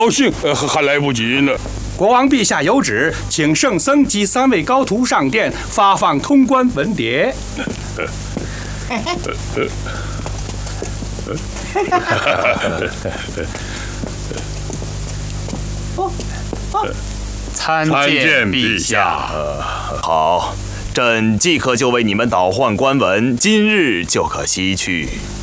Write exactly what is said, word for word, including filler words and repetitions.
高兴，呃，还来不及呢。 国王陛下有旨，请圣僧及三位高徒上殿发放通关文牒。 参见陛下。 好，朕即刻就为你们倒换官文，今日就可西去。